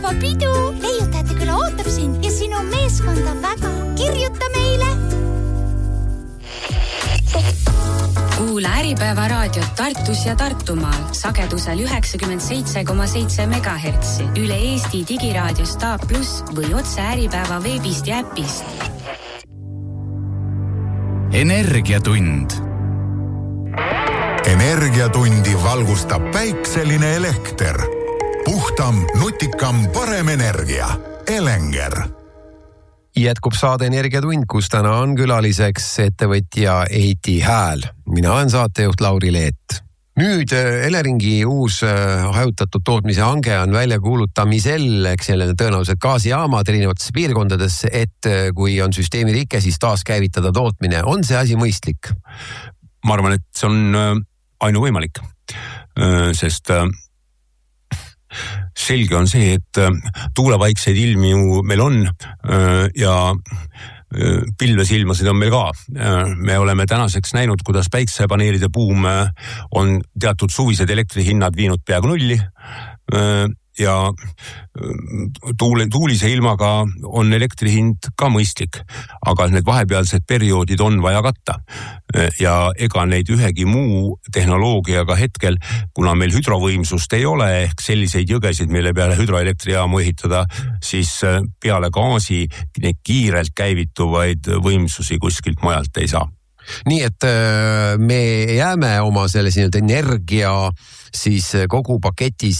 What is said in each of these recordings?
päevapidu. Leiutajate küla ootab sind ja sinu meeskonda väga. Kirjuta meile. Kuula Äripäeva raadiot Tartus ja Tartumaal sagedusel 97,7 MHz üle Eesti digiraadio Staab Plus või otse Äripäeva veebist ja äpist. Energiatund. Energiatundi valgustab päikseline elekter. Puhtam, nutikam, parem energia. Elenger. Jätkub saade Energiatund, kus täna on külaliseks ettevõtja Eiti Hääl. Mina olen saatejuht Lauri Leet. Nüüd Eleringi uus hajutatud tootmise hange on välja kuulutamisel, eks jälle tõenäoliselt gaasijaamad erinevates piirkondades, et kui on süsteemi rike, siis taaskäivitada tootmine. On see asi mõistlik? Ma arvan, et see on ainuvõimalik, sest selge on see, et tuulevaikseid ilmi ju meil on ja pilvesilmasid on meil ka. Me oleme tänaseks näinud, kuidas päiksepaneelide buum on teatud suvised elektrihinnad viinud peaaegu nulli ja tuulise ilmaga on elektrihind ka mõistlik, aga need vahepealsed perioodid on vaja katta. Ja ega neid ühegi muu tehnoloogiaga hetkel, kuna meil hüdrovõimsust ei ole, ehk selliseid jõgesid, mille peale hüdroelektrijaamu ehitada, siis peale gaasi neid kiirelt käivituvaid võimsusi kuskilt mujalt ei saa. Nii et me jääme oma sellise energia siis kogu paketis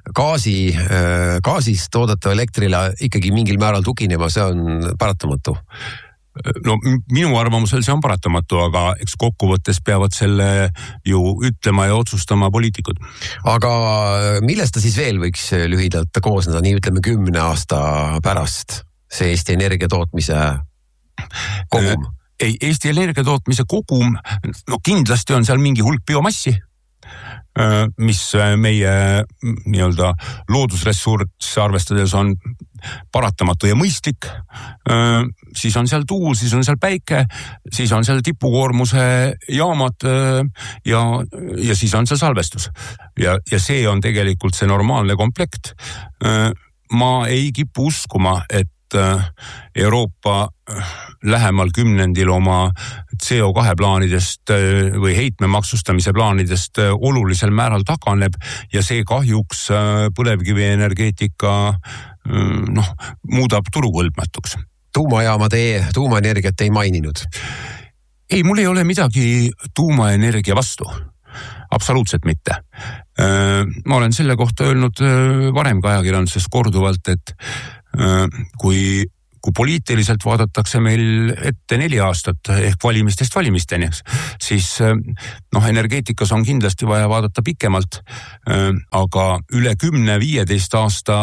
gaasist toodetava elektrile ikkagi mingil määral tuginema, see on paratamatu. No minu arvamusel see on paratamatu, aga eks kokkuvõttes peavad selle ju ütlema ja otsustama poliitikud. Aga millest ta siis veel võiks lühidalt koosneda, nii ütleme 10 aasta pärast, see Eesti energiatootmise kogum? Ei, Eesti energiatootmise kogum, no kindlasti on seal mingi hulk biomassi, mis meie nii-öelda loodusressurss arvestades on paratamatu ja mõistlik. Siis on seal tuul, siis on seal päike, siis on seal tipukoormuse jaamad ja siis on seal salvestus. Ja see on tegelikult see normaalne komplekt. Ma ei kipu uskuma, et Euroopa lähemal 10 oma CO2 plaanidest või heitme maksustamise plaanidest olulisel määral taganeb ja see kahjuks põlevkivi energeetika muudab turukõlbmatuks. Tuumaenergiat ei maininud? Ei, mul ei ole midagi tuumaenergia vastu. Absoluutselt mitte. Ma olen selle kohta öelnud varem ka ajakirjanduses korduvalt, et kui poliitiliselt vaadatakse meil ette 4 aastat ehk valimistest valimisteni, siis energeetikas on kindlasti vaja vaadata pikemalt, aga üle 10-15 aasta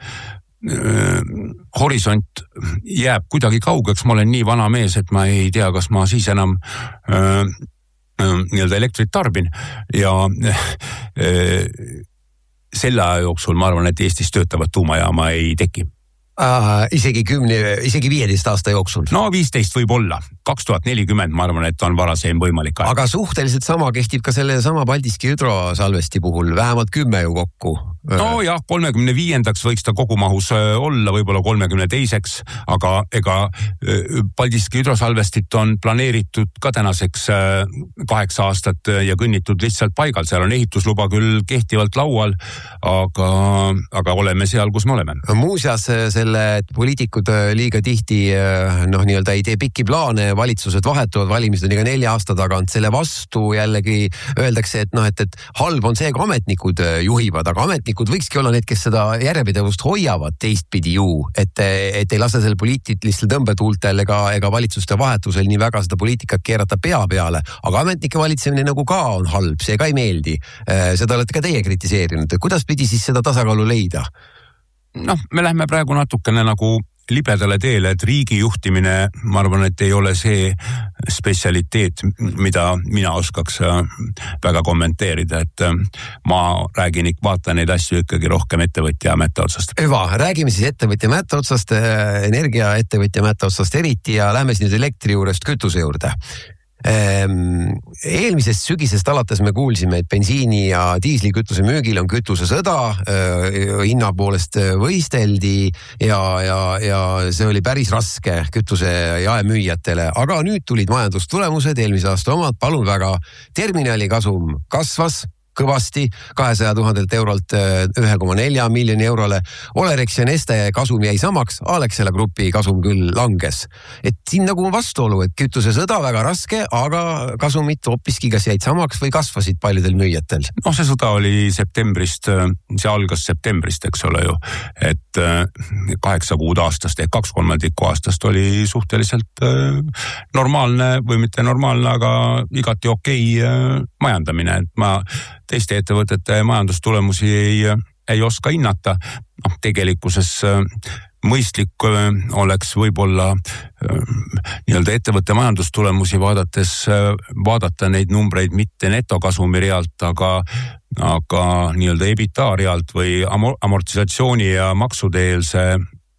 horisont jääb kuidagi kaugeks. Ma olen nii vana mees, et ma ei tea, kas ma siis enam nii-öelda elektrit tarbin ja selle aja jooksul ma arvan, et Eestis töötavat tuumajaama ei teki. Isegi 15 aasta jooksul? No 15 võib olla. 2040 ma arvan, et on varaseim võimalik aeg. Aga suhteliselt sama kehtib ka selle sama Paldiski hüdrosalvesti puhul, vähemalt 10 ju kokku. No jah, 35-ndaks võiks ta kogumahus olla, võib-olla 32-ks, aga ega Paldiski hüdrosalvestit on planeeritud ka tänaseks 8 aastat ja kõnnitud lihtsalt paigal. Seal on ehitusluba küll kehtivalt laual, aga oleme seal, kus me oleme. Muuseas, et poliitikud liiga tihti nii-öelda ei tee pikki plaane, valitsused vahetuvad, valimised on iga 4 aasta tagant, selle vastu jällegi öeldakse, et halb on see, kui ametnikud juhivad, aga ametnikud võikski olla need, kes seda järjepidevust hoiavad teistpidi ju, et ei lase selle poliitilistel tõmbetuultel ega valitsuste vahetusel nii väga seda poliitikat keerata pea peale, aga ametnike valitsemine nagu ka on halb, see ka ei meeldi. Seda olete ka teie kritiseerinud, kuidas pidi siis seda tasakaalu leida? Me lähme praegu natukene nagu libedale teele, et riigi juhtimine, ma arvan, et ei ole see spetsialiteet, mida mina oskaks väga kommenteerida, et ma vaatan neid asju ikkagi rohkem ettevõtja mättaotsast. Hüva, räägime siis ettevõtja mättaotsast, energiaettevõtja mättaotsast eriti ja lähme siis nüüd elektri juurest kütuse juurde. Eelmisest sügisest alates me kuulsime, et bensiini ja diislikütuse müügil on kütusesõda, hinna poolest võisteldi ja see oli päris raske kütuse jaemüüjatele, aga nüüd tulid majandustulemused, eelmise aasta omad, palun väga, terminali kasum kasvas kõvasti 200 000 eurolt 1,4 miljoni eurole. Olerex ja Neste kasum jäi samaks, Alexela grupi kasum küll langes. Et siin nagu on vastuolu, et kütusesõda väga raske, aga kasumit hoopiski kas jäid samaks või kasvasid paljudel müüjatel. No see sõda oli septembrist, see algas septembrist, eks ole ju, et 8 kuud aastast ehk 2/3 aastast oli suhteliselt normaalne või mitte normaalne, aga igati okei majandamine, et ma teiste ettevõtete majandustulemusi ei oska hinnata. No, tegelikkuses mõistlik oleks võib-olla nii-öelda ettevõtte majandustulemusi vaadata neid numbreid mitte netokasumi realt, aga nii-öelda EBITDA realt või amortisatsiooni ja maksudeelse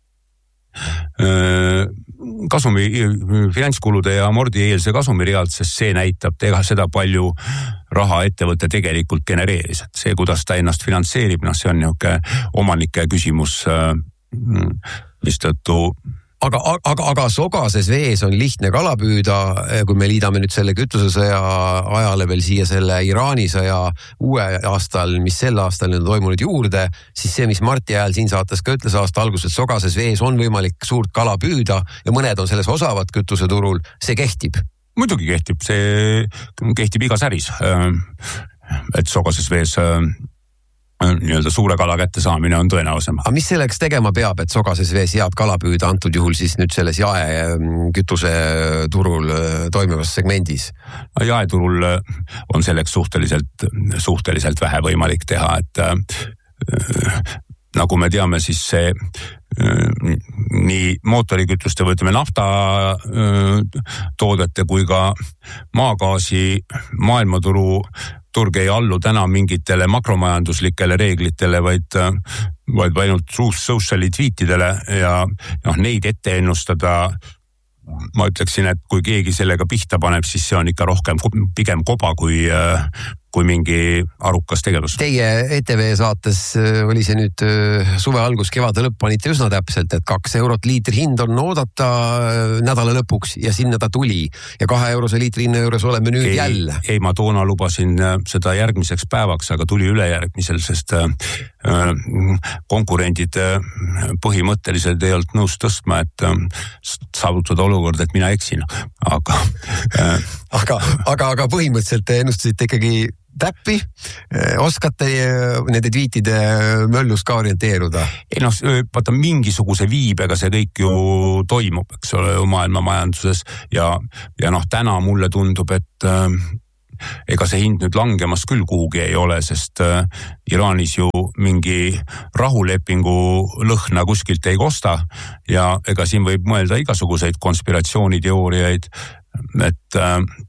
kasumi, finantskulude ja amordieelse kasumi realt, sest see näitab seda palju raha ettevõte tegelikult genereeris. Et see, kuidas ta ennast finantseerib, see on niisugune omanike küsimus, mistõttu Aga sogases vees on lihtne kala püüda, kui me liidame nüüd selle kütusesõja ajale veel siia selle Iraani sõja uue aastal, mis sel aastal on toimunud juurde, siis see, mis Marti ajal siin saates ka ütles aasta alguses, et sogases vees on võimalik suurt kala püüda ja mõned on selles osavad kütuseturul, see kehtib. Muidugi kehtib, see kehtib igas äris, et sogases vees nii-öelda suure kala kätte saamine on tõenäosem. Aga mis selleks tegema peab, et sogases vees head kala püüda, antud juhul siis nüüd selles jaekütuse turul toimivas segmendis? Jaeturul on selleks suhteliselt vähe võimalik teha, et nagu me teame, siis see nii mootorikütuste või ütleme nafta toodete kui ka maagaasi maailmaturu turg ei allu täna mingitele makromajanduslikele reeglitele, vaid ainult sociali tweetidele ja neid ette ennustada. Ma ütleksin, et kui keegi sellega pihta paneb, siis see on ikka rohkem pigem koba kui mingi arukas tegevus. Teie ETV saates oli see nüüd suve algus, kevade lõpp panite üsna täpselt, et 2 eurot liitri hind on oodata nädala lõpuks ja sinna ta tuli ja 2 eurose liitri hinna juures oleme nüüd jälle. Ei, ma toona lubasin seda järgmiseks päevaks, aga tuli ülejärgmisel, sest konkurendid põhimõtteliselt ei olnud nõus tõstma, et saavutada olukord, et mina eksin. Aga põhimõtteliselt te ennustasite ikkagi täppi, oskate nende tweetide möllust ka orienteeruda? Ei vaata mingisuguse viibega see kõik ju toimub, eks ole, maailma majanduses ja täna mulle tundub, et ega see hind nüüd langemas küll kuhugi ei ole, sest Iraanis ju mingi rahulepingu lõhna kuskilt ei kosta ja ega siin võib mõelda igasuguseid konspiratsiooniteooriaid, et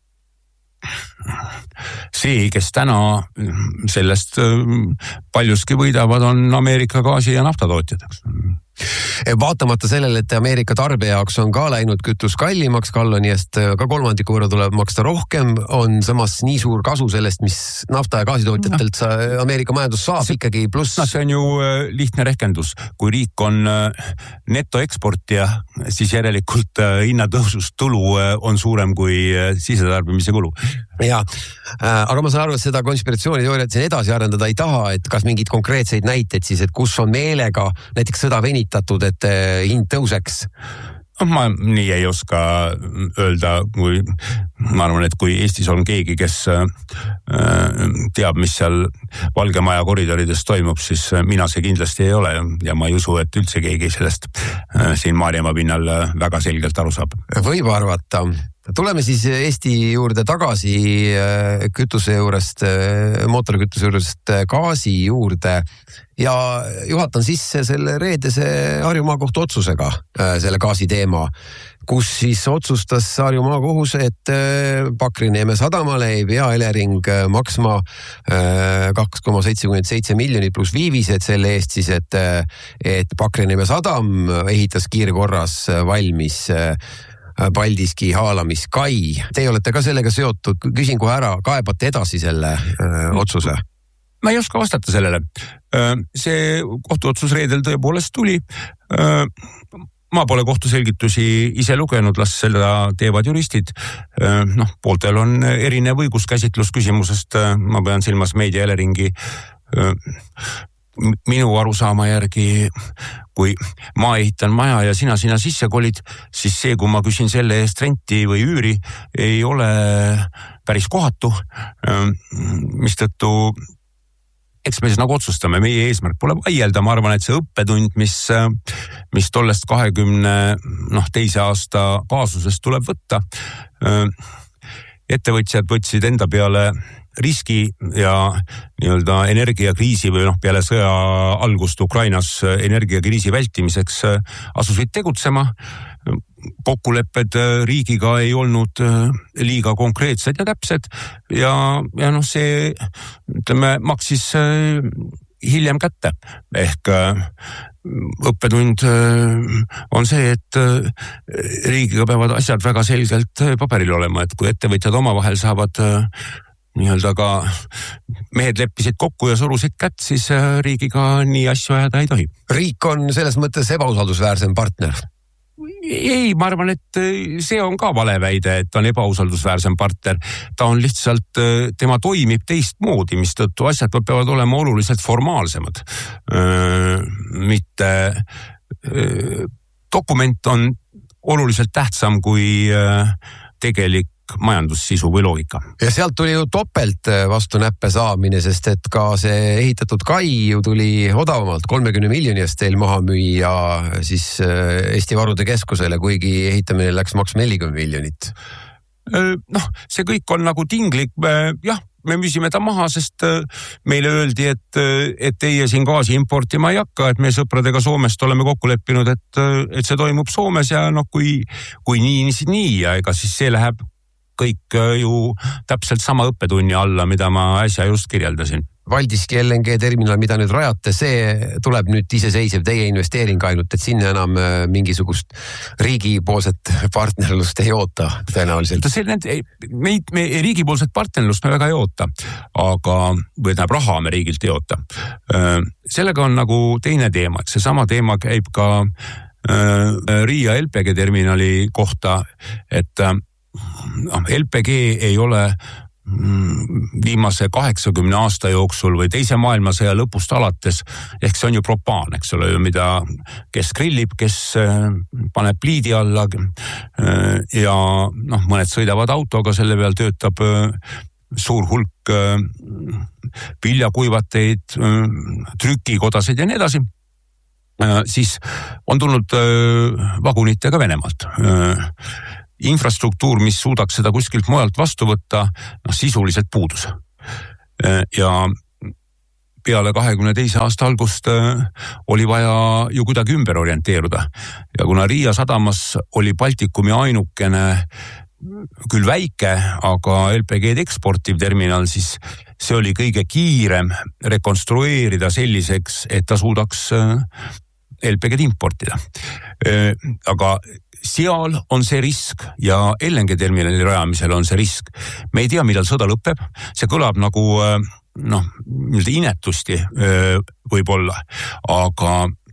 see, kes täna sellest paljuski võidavad, on Ameerika gaasi- ja naftatootjad. Vaatamata sellele, et Ameerika tarbija jaoks on ka läinud kütus kallimaks, galloni eest ka 1/3 võrra tuleb maksta rohkem, on samas nii suur kasu sellest, mis nafta- ja gaasitootjatelt Ameerika majandus saab ikkagi pluss. See on ju lihtne rehkendus. Kui riik on netoeksportija, siis järelikult hinnatõusust tulu on suurem kui sisetarbimise kulu. Ja, aga ma saan aru, et seda konspiratsiooniteooriat siin edasi arendada ei taha, et kas mingid konkreetseid näiteid siis, et kus on meelega näiteks sõda venitatud, et hind tõuseks? Ma nii ei oska öelda, ma arvan, et kui Eestis on keegi, kes teab, mis seal Valge Maja koridorides toimub, siis mina see kindlasti ei ole ja ma ei usu, et üldse keegi sellest siin Maarjamaa pinnal väga selgelt aru saab. Võib arvata. Tuleme siis Eesti juurde tagasi kütuse juurest, mootorikütuse juurest gaasi juurde ja juhatan sisse selle reedese Harju Maakohtu otsusega selle gaasi teema, kus siis otsustas Harju Maakohus, et Pakrineeme sadamale ei pea Elering maksma 2,77 miljonit pluss viivised selle eest siis, et Pakrineeme sadam ehitas kiirkorras valmis Paldiski haalamiskai. Teie olete ka sellega seotud, küsin kohe ära, kaebate edasi selle otsuse? Ma ei oska vastata sellele. See kohtuotsus reedel tõepoolest tuli. Ma pole kohtuselgitusi ise lugenud, las seda teevad juristid. Pooltel on erinev õiguskäsitlus küsimusest, ma pean silmas Meedia Eleringi. Minu arusaama järgi, kui ma ehitan maja ja sina sisse kolid, siis see, kui ma küsin selle eest renti või üüri, ei ole päris kohatu, mistõttu eks me siis nagu otsustame, meie eesmärk pole vaielda, ma arvan, et see õppetund, mis tollest 22 aasta kaasusest tuleb võtta. Ettevõtjad võtsid enda peale riski ja nii-öelda energiakriisi või peale sõja algust Ukrainas energiakriisi vältimiseks asusid tegutsema. Kokkulepped riigiga ei olnud liiga konkreetsed ja täpsed ja see, ütleme, maksis hiljem kätte. Ehk õppetund on see, et riigiga peavad asjad väga selgelt paberil olema, et kui ettevõtjad omavahel saavad nii-öelda ka mehed leppisid kokku ja surusid kätt, siis riigiga nii asju ajada ei tohi. Riik on selles mõttes ebausaldusväärsem partner? Ei, ma arvan, et see on ka vale väide, et ta on ebausaldusväärsem partner. Ta on lihtsalt, tema toimib teistmoodi, mistõttu asjad peavad olema oluliselt formaalsemad. Mitte dokument on oluliselt tähtsam kui tegelik majandussisu või loogika. Ja sealt tuli ju topelt vastu näppe saamine, sest et ka see ehitatud kai ju tuli odavamalt 30 miljoni eest teil maha müüa siis Eesti Varude Keskusele, kuigi ehitamine läks maksma 40 miljonit. See kõik on nagu tinglik, jah, me müüsime ta maha, sest meile öeldi, et teie siin gaasi importima ei hakka, et me sõpradega Soomest oleme kokku leppinud, et see toimub Soomes ja kui nii ja ega siis see läheb kõik ju täpselt sama õppetunni alla, mida ma äsja just kirjeldasin. Paldiski LNG terminal, mida nüüd rajate, see tuleb nüüd iseseisev teie investeering ainult, et sinna enam mingisugust riigipoolset partnerlust ei oota tõenäoliselt. Me riigipoolset partnerlust me väga ei oota, aga raha me riigilt ei oota. Sellega on nagu teine teema, et seesama teema käib ka Riia LPG terminali kohta, et LPG ei ole viimase 80 aasta jooksul või teise maailmasõja lõpust alates, ehk see on ju propaan, eks ole, mida kes grillib, kes paneb pliidi alla ja mõned sõidavad autoga, selle peal töötab suur hulk viljakuivateid, trükikodasid ja nii edasi. Siis on tulnud vagunitega Venemaalt. Infrastruktuur, mis suudaks seda kuskilt mujalt vastu võtta, sisuliselt puudus. Ja peale 22 aasta algust oli vaja ju kuidagi ümber orienteeruda. Ja kuna Riia sadamas oli Baltikumi ainukene, küll väike, aga LPG-d eksportiv terminal, siis see oli kõige kiirem rekonstrueerida selliseks, et ta suudaks LPG-d importida. Aga seal on see risk ja LNG terminali rajamisel on see risk. Me ei tea, millal sõda lõpeb. See kõlab nagu inetusti võib-olla, aga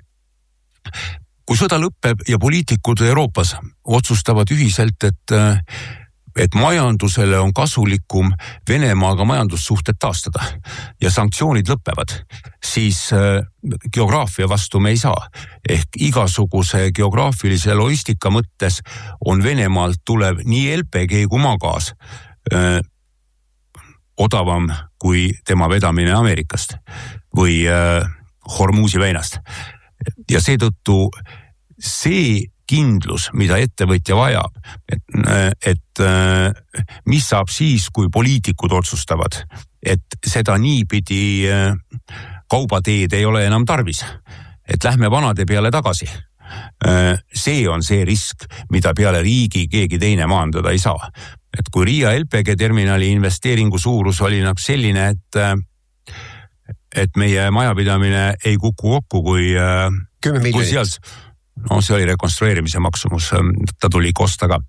kui sõda lõpeb ja poliitikud Euroopas otsustavad ühiselt, et majandusele on kasulikum Venemaaga majandussuhted taastada ja sanktsioonid lõpevad, siis geograafia vastu me ei saa. Ehk igasuguse geograafilise logistika mõttes on Venemaalt tulev nii LPG kui maagaas odavam kui tema vedamine Ameerikast või Hormuzi väinast. Ja seetõttu see kindlus, mida ettevõtja vajab, et mis saab siis, kui poliitikud otsustavad, et seda niipidi kaubateed ei ole enam tarvis, et lähme vanade peale tagasi. See on see risk, mida peale riigi keegi teine maandada ei saa. Et kui Riia LPG terminali investeeringu suurus oli selline, et meie majapidamine ei kuku kokku, kui 10 miljonit. no see oli rekonstrueerimise maksumus, ta tuli kosta ka.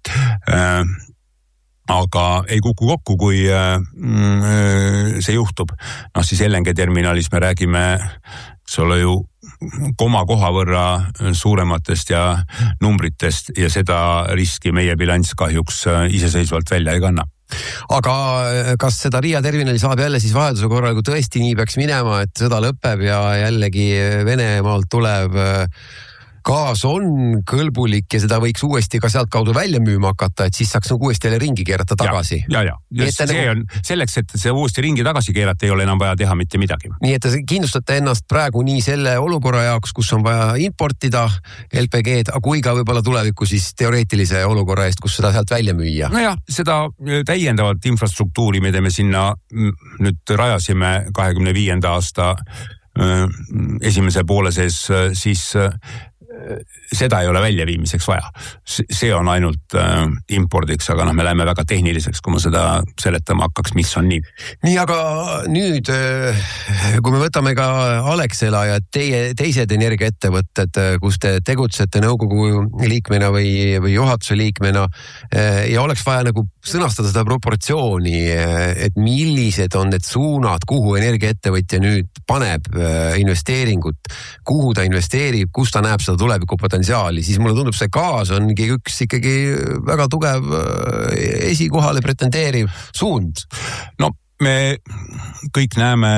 Aga ei kuku kokku, kui see juhtub. No siis LNG terminalis me räägime, see ole ju koha võrra suurematest ja numbritest ja seda riski meie bilanss kahjuks iseseisvalt välja ei kanna. Aga kas seda Riia terminali saab jälle siis vajaduse korral, kui tõesti nii peaks minema, et sõda lõpeb ja jällegi Venemaalt tuleb gaas on kõlbulik ja seda võiks uuesti ka sealt kaudu välja müüma hakata, et siis saaks nagu uuesti jälle ringi keerata tagasi. Ja. Just see on selleks, et see uuesti ringi tagasi keerata, ei ole enam vaja teha mitte midagi. Nii et te kindlustate ennast praegu nii selle olukorra jaoks, kus on vaja importida LPG-d, kui ka võib-olla tuleviku siis teoreetilise olukorra eest, kus seda sealt välja müüa. Nojah, seda täiendavat infrastruktuuri, mida me sinna nüüd rajasime 25. aasta esimese poole sees, siis seda ei ole väljaviimiseks vaja. See on ainult impordiks, aga me läheme väga tehniliseks, kui ma seda seletama hakkaks, miks on nii. Nii, aga nüüd, kui me võtame ka Alexela ja teised energiaettevõtted, kus te tegutsete nõukogu liikmena või juhatuse liikmena ja oleks vaja nagu sõnastada seda proportsiooni, et millised on need suunad, kuhu energiaettevõtja nüüd paneb investeeringut, kuhu ta investeerib, kus ta näeb seda tulevikupotentsiaali, siis mulle tundub, see gaas ongi üks ikkagi väga tugev esikohale pretendeeriv suund. No me kõik näeme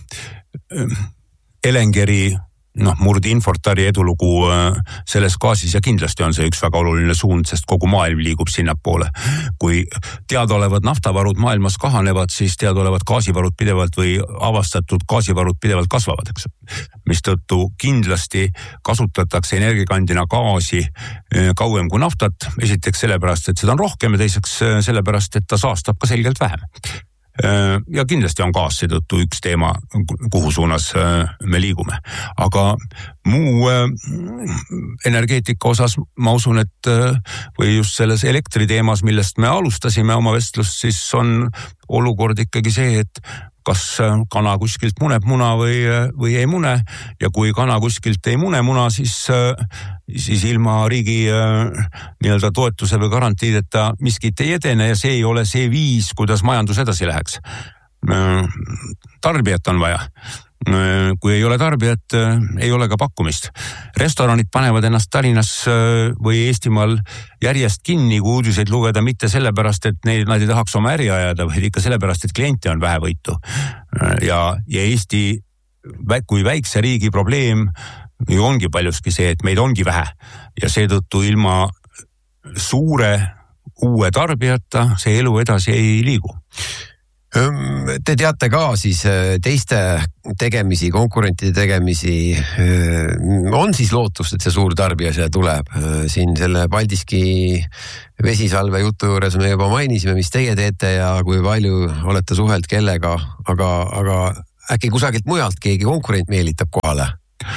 Elengeri Murdi Infortari edulugu selles gaasis ja kindlasti on see üks väga oluline suund, sest kogu maailm liigub sinnapoole. Kui teadaolevad naftavarud maailmas kahanevad, siis teadaolevad gaasivarud pidevalt või avastatud gaasivarud pidevalt kasvavad, eks. Mistõttu kindlasti kasutatakse energiakandina gaasi kauem kui naftat. Esiteks sellepärast, et seda on rohkem ja teiseks sellepärast, et ta saastab ka selgelt vähem. Ja kindlasti on gaas seetõttu üks teema, kuhu suunas me liigume. Aga muu energeetika osas ma usun, et või just selles elektriteemas, millest me alustasime oma vestlust, siis on olukord ikkagi see, et kas kana kuskilt muneb muna või ei mune ja kui kana kuskilt ei mune muna, siis ilma riigi nii-öelda toetuse või garantiideta miskit ei edene ja see ei ole see viis, kuidas majandus edasi läheks. Tarbijat on vaja. Kui ei ole tarbijat, ei ole ka pakkumist. Restoranid panevad ennast Tallinnas või Eestimaal järjest kinni, kui uudiseid lugeda, mitte sellepärast, et nad ei tahaks oma äri ajada, vaid ikka sellepärast, et kliente on vähe võitu. Ja Eesti kui väikse riigi probleem ju ongi paljuski see, et meid ongi vähe ja seetõttu ilma suure uue tarbijata see elu edasi ei liigu. Te teate ka siis teiste tegemisi, konkurentide tegemisi, on siis lootust, et see suur tarbija see tuleb? Siin selle Paldiski vesisalve jutu juures me juba mainisime, mis teie teete ja kui palju olete suhelt kellega, aga äkki kusagilt mujalt keegi konkurent meelitab kohale?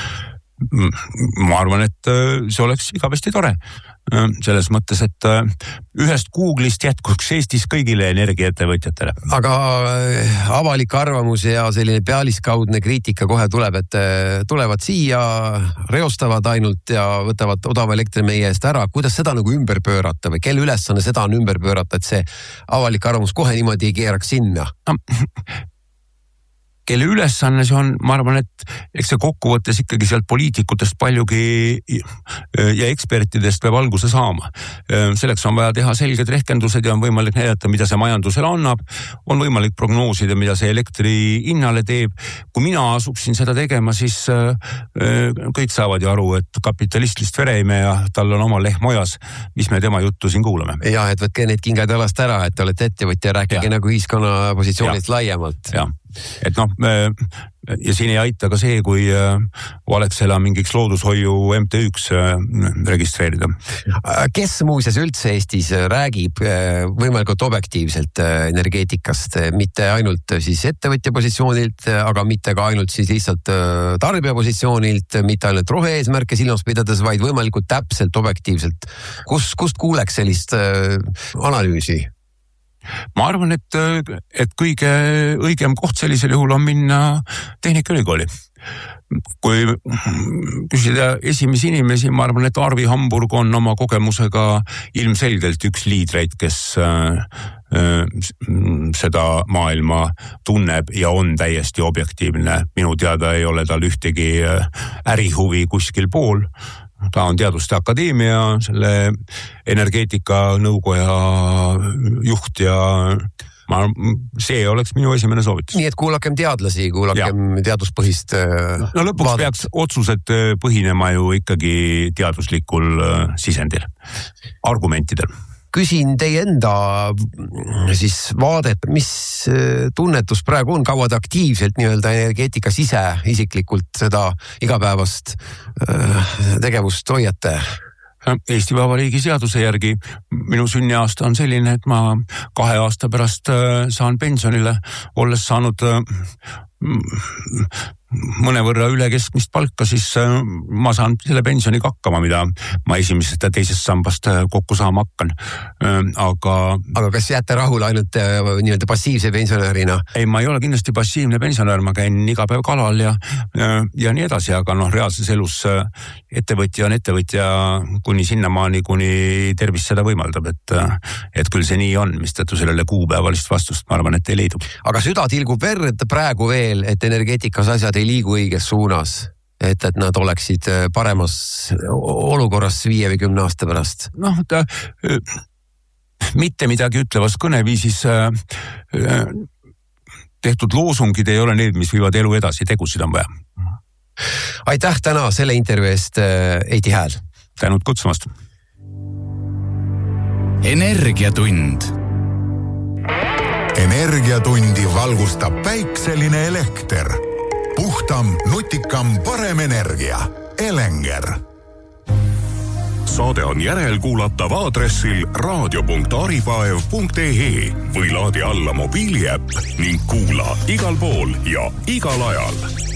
Ma arvan, et see oleks igavesti tore. Selles mõttes, et ühest Google'ist jätkuks Eestis kõigile energiaettevõtjatele. Aga avalik arvamus ja selline pealiskaudne kriitika kohe tuleb, et tulevad siia, reostavad ainult ja võtavad odava elektri meie eest ära. Kuidas seda nagu ümber pöörata või kelle ülesanne seda on ümber pöörata, et see avalik arvamus kohe niimoodi ei keeraks sinna? Kelle ülesanne see on, ma arvan, et eks see kokkuvõttes ikkagi sealt poliitikutest paljugi ja ekspertidest peab alguse saama. Selleks on vaja teha selged rehkendused ja on võimalik näidata, mida see majandusele annab. On võimalik prognoosida, mida see elektri hinnale teeb. Kui mina asuksin seda tegema, siis kõik saavad ju aru, et kapitalistist vereime ja tal on oma lehm ojas, mis me tema juttu siin kuulame. Ja, et võtke need kingad jalast ära, et te olete ettevõtja ja rääkige nagu ühiskonna positsioonist laiemalt. Ja. Et ja siin ei aita ka see, kui Alexela mingiks loodushoiu MT1 registreerida. Kes muuseas üldse Eestis räägib võimalikult objektiivselt energeetikast, mitte ainult siis ettevõtja positsioonilt, aga mitte ka ainult siis lihtsalt tarbija positsioonilt, mitte ainult rohe-eesmärke silmas pidades, vaid võimalikult täpselt objektiivselt. Kust kuuleks sellist analüüsi? Ma arvan, et kõige õigem koht sellisel juhul on minna Tehnikaülikooli. kui küsida esimesi inimesi, ma arvan, et Arvi Hamburg on oma kogemusega ilmselgelt üks liidreid, kes seda maailma tunneb ja on täiesti objektiivne. Minu teada ei ole tal ühtegi ärihuvi kuskil pool. Ta on Teaduste Akadeemia, selle energeetika nõukoja juht ja see oleks minu esimene soovitus. Nii et kuulakem teadlasi, kuulakem teaduspõhist no lõpuks vaadet. Peaks otsused põhinema ju ikkagi teaduslikul sisendil, argumentidel. Küsin teie enda siis vaadet, mis tunnetus praegu on, kaua te aktiivselt nii-öelda energeetikas ise isiklikult seda igapäevast tegevust hoiate? Eesti Vabariigi seaduse järgi minu sünniaasta on selline, et ma 2 aasta pärast saan pensionile, olles saanud mõnevõrra üle keskmist palka, siis ma saan selle pensioniga hakkama, mida ma esimesest ja teisest sambast kokku saama hakkan. Aga kas jääte rahule ainult nii-öelda passiivse pensionärina? Ei, ma ei ole kindlasti passiivne pensionär, ma käin iga päev kalal ja nii edasi, aga reaalses elus ettevõtja on ettevõtja kuni sinnamaani, kuni tervis seda võimaldab, et küll see nii on, mistõttu sellele kuupäevalist vastust ma arvan, et ei leidu. Aga süda tilgub verd praegu veel, et energeetikas asjad ei liigu õiges suunas, et nad oleksid paremas olukorras 5 või 10 aasta pärast? Mitte midagi ütlevas kõneviisis tehtud loosungid ei ole need, mis viivad elu edasi, tegusid on vaja. Aitäh täna selle intervjuu eest, Eiti Hääl. Tänud kutsumast. Energiatund. Energiatundi valgustab päikseline elekter. Puhtam, nutikam, parem energia. Elenger. Saade on järelkuulatav aadressil radio.aripaev.ee või laadi alla mobiiliäpp ning kuula igal pool ja igal ajal.